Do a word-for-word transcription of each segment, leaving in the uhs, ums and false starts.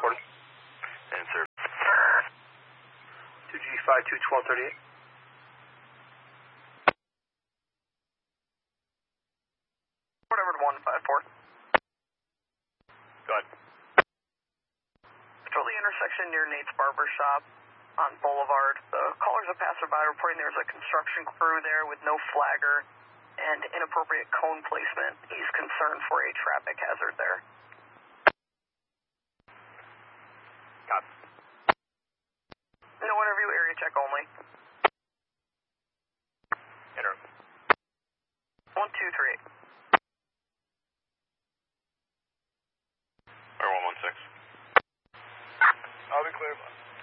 reported. And sir. two G five two twelve thirty-eight. Whatever, one five four. Go ahead. Patrol the intersection near Nate's Barber Shop on Boulevard. The caller's a passerby reporting there's a construction crew there with no flagger and inappropriate cone placement. He's concerned for a traffic hazard there. Copy. No interview, area check only. Interim. one two three eight. Or one one six. I'll be clear.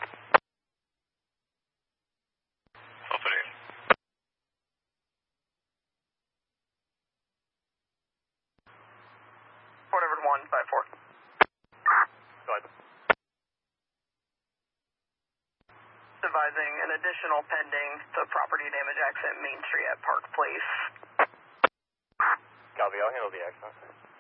Alpha eight. Whatever, one five four. Go ahead. Advising an additional pending to property damage accident Main Street at Park Place. Copy, I'll handle the accident.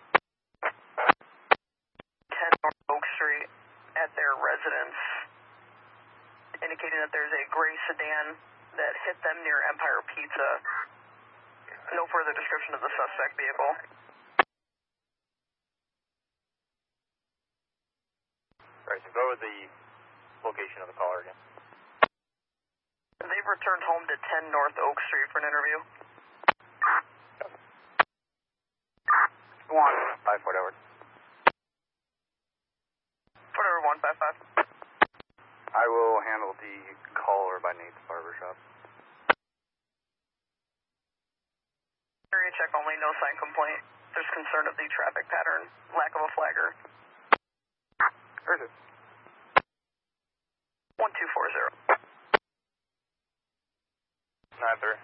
ten North Oak Street at their residence, indicating that there's a gray sedan that hit them near Empire Pizza. No further description of the suspect vehicle. Alright, so go with the location of the caller again. They've returned home to ten North Oak Street for an interview. One. Five, whatever. Whatever, one five five. I will handle the caller by Nate's Barber Shop. Area check only, no sign complaint. There's concern of the traffic pattern, lack of a flagger. Where is it? one two four zero. nine three.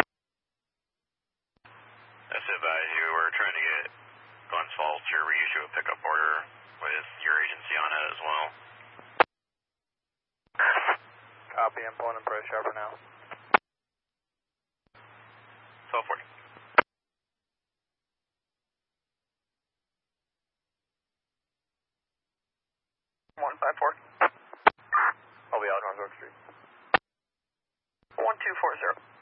That's advised you. We're trying to get Glens Falls to reissue a pickup order with your agency on it as well. Copy, I'm pulling in Press Sharper now. twelve forty. one five four. I'll be out on North Oak Street. one two four zero.